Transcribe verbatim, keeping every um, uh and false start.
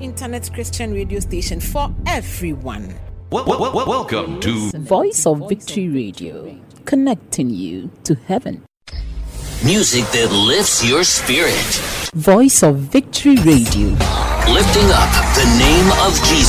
internet Christian radio station for everyone. Well, well, well, welcome to Voice of Victory Radio, connecting you to heaven. Music that lifts your spirit. Voice of Victory Radio, lifting up the name of Jesus.